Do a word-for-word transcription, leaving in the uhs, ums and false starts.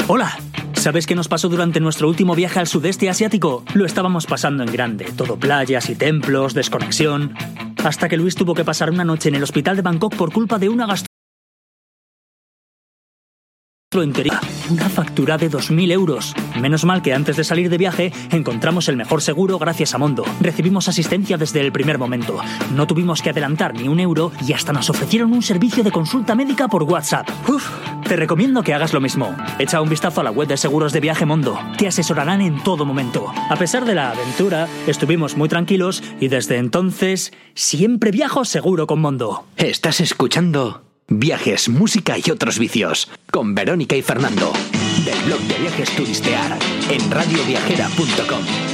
Hola. ¿Sabes qué nos pasó durante nuestro último viaje al sudeste asiático? Lo estábamos pasando en grande, todo playas y templos, desconexión... Hasta que Luis tuvo que pasar una noche en el hospital de Bangkok por culpa de una gastroenteritis. Una factura de dos mil euros. Menos mal que antes de salir de viaje encontramos el mejor seguro gracias a Mondo. Recibimos asistencia desde el primer momento. No tuvimos que adelantar ni un euro y hasta nos ofrecieron un servicio de consulta médica por WhatsApp. Uf, te recomiendo que hagas lo mismo. Echa un vistazo a la web de seguros de viaje Mondo. Te asesorarán en todo momento. A pesar de la aventura, estuvimos muy tranquilos y desde entonces siempre viajo seguro con Mondo. Estás escuchando Viajes, Música y Otros Vicios con Verónica y Fernando del blog de Viajes Turistear en radio viajera punto com.